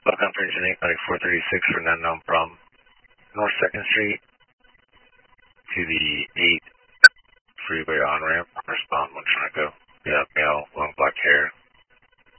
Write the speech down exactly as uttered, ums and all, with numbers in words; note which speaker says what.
Speaker 1: Welcome for Engine eight four thirty-six for an unknown from North second Street to the eight freeway on-ramp. Respond.